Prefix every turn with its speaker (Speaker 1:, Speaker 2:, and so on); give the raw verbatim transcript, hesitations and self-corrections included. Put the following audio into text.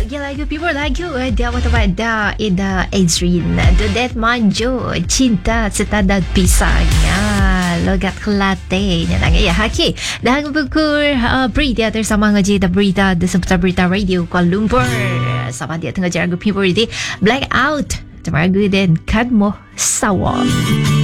Speaker 1: lagi lagu people lagu ada apa pada Ida Adrian Dudet Manjo Cinta Setanda Pisangnya Logat Kelate Nyanang ya haki dan buku uh, berita bersama ngaji da berita di seputar berita radio Kuala Lumpur sama dia tengah jaga people di Blackout Temagu dan Kadmo Sawa.